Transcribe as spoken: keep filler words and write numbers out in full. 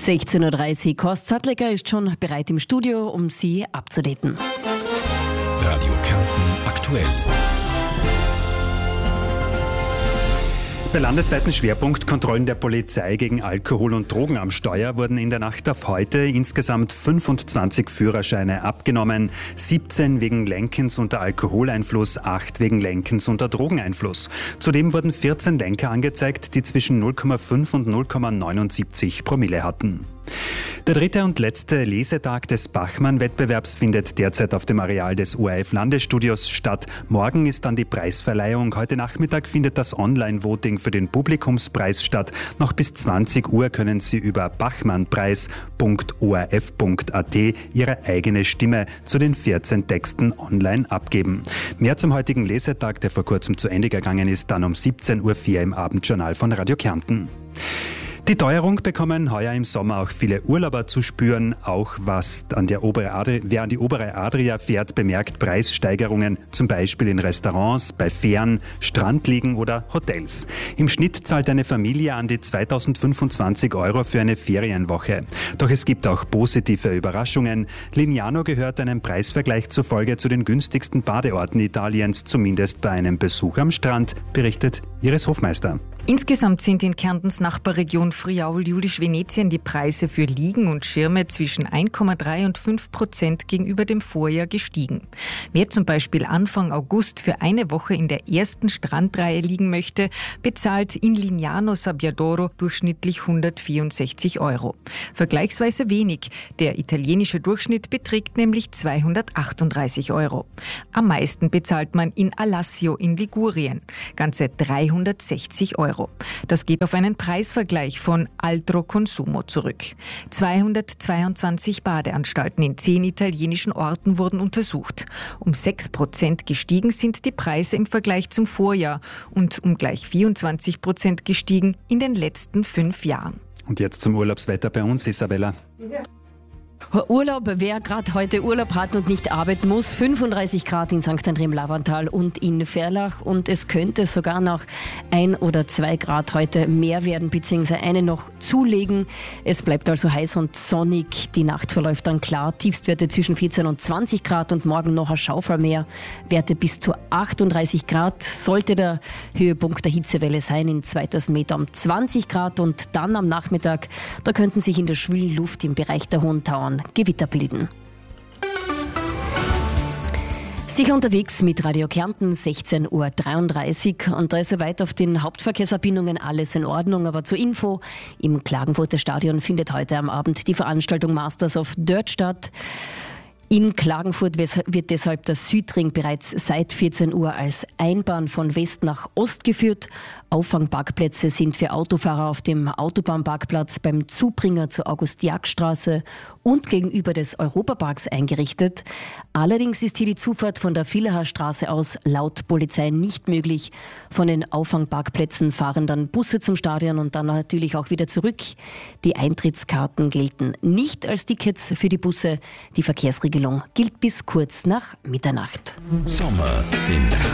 sechzehn Uhr dreißig. Horst Sattlecker ist schon bereit im Studio, um Sie abzudaten. Radio Kärnten aktuell. Bei landesweiten Schwerpunktkontrollen der Polizei gegen Alkohol und Drogen am Steuer wurden in der Nacht auf heute insgesamt fünfundzwanzig Führerscheine abgenommen. siebzehn wegen Lenkens unter Alkoholeinfluss, acht wegen Lenkens unter Drogeneinfluss. Zudem wurden vierzehn Lenker angezeigt, die zwischen null Komma fünf und null Komma neunundsiebzig Promille hatten. Der dritte und letzte Lesetag des Bachmann-Wettbewerbs findet derzeit auf dem Areal des O R F-Landesstudios statt. Morgen ist dann die Preisverleihung. Heute Nachmittag findet das Online-Voting für den Publikumspreis statt. Noch bis zwanzig Uhr können Sie über bachmannpreis punkt o r f punkt a t Ihre eigene Stimme zu den vierzehn Texten online abgeben. Mehr zum heutigen Lesetag, der vor kurzem zu Ende gegangen ist, dann um siebzehn Uhr vier im Abendjournal von Radio Kärnten. Die Teuerung bekommen heuer im Sommer auch viele Urlauber zu spüren. Auch was an der obere Adria, wer an die obere Adria fährt, bemerkt Preissteigerungen, zum Beispiel in Restaurants, bei Fähren, Strandliegen oder Hotels. Im Schnitt zahlt eine Familie an die zweitausendfünfundzwanzig Euro für eine Ferienwoche. Doch es gibt auch positive Überraschungen. Lignano gehört einem Preisvergleich zufolge zu den günstigsten Badeorten Italiens, zumindest bei einem Besuch am Strand, berichtet Iris Hofmeister. Insgesamt sind in Kärntens Nachbarregion Friaul-Julisch-Venetien die Preise für Liegen und Schirme zwischen eins Komma drei und fünf Prozent gegenüber dem Vorjahr gestiegen. Wer zum Beispiel Anfang August für eine Woche in der ersten Strandreihe liegen möchte, bezahlt in Lignano Sabbiadoro durchschnittlich hundertvierundsechzig Euro. Vergleichsweise wenig. Der italienische Durchschnitt beträgt nämlich zweihundertachtunddreißig Euro. Am meisten bezahlt man in Alassio in Ligurien, ganze dreihundertsechzig Euro. Das geht auf einen Preisvergleich von Altro Consumo zurück. zweihundertzweiundzwanzig Badeanstalten in zehn italienischen Orten wurden untersucht. Um sechs Prozent gestiegen sind die Preise im Vergleich zum Vorjahr und um gleich vierundzwanzig Prozent gestiegen in den letzten fünf Jahren. Und jetzt zum Urlaubswetter bei uns, Isabella. Ja. Urlaub, wer gerade heute Urlaub hat und nicht arbeiten muss, fünfunddreißig Grad in Sankt Andrem-Lavantal und in Verlach, und es könnte sogar noch ein oder zwei Grad heute mehr werden, beziehungsweise eine noch zulegen. Es bleibt also heiß und sonnig, die Nacht verläuft dann klar, Tiefstwerte zwischen vierzehn und zwanzig Grad und morgen noch ein Schaufer mehr, Werte bis zu achtunddreißig Grad, sollte der Höhepunkt der Hitzewelle sein, in zweitausend Meter um zwanzig Grad, und dann am Nachmittag, da könnten sich in der schwülen Luft im Bereich der Hohen Tauern Gewitter bilden. Sicher unterwegs mit Radio Kärnten, sechzehn Uhr dreiunddreißig, und da ist soweit auf den Hauptverkehrsanbindungen alles in Ordnung. Aber zur Info, im Klagenfurter Stadion findet heute am Abend die Veranstaltung Masters of Dirt statt. In Klagenfurt wird deshalb der Südring bereits seit vierzehn Uhr als Einbahn von West nach Ost geführt. Auffangparkplätze sind für Autofahrer auf dem Autobahnparkplatz beim Zubringer zur August-Jagd-Straße und gegenüber des Europaparks eingerichtet. Allerdings ist hier die Zufahrt von der Villacher Straße aus laut Polizei nicht möglich. Von den Auffangparkplätzen fahren dann Busse zum Stadion und dann natürlich auch wieder zurück. Die Eintrittskarten gelten nicht als Tickets für die Busse. Die Verkehrsregelung gilt bis kurz nach Mitternacht. Sommer in